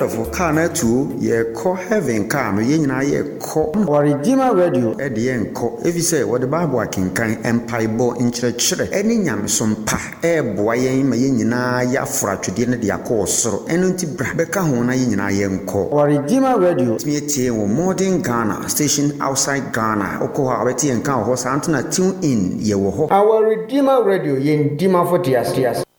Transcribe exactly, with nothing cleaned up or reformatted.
of car to ye call heaven car, no yen I ye call or Redeemer Radio at the end call. If you say what the Bible can kind empire bo in church, any yam some pa, eh, boy, my yina ya frat to dinner the course, so enunti Becca Hona yina yen call. Or Redeemer Radio, me a tear modern Ghana, station outside Ghana, Okoha, Betty and Cow horse Antona tune in ye wo. Our Redeemer Radio yen Dima for Tias.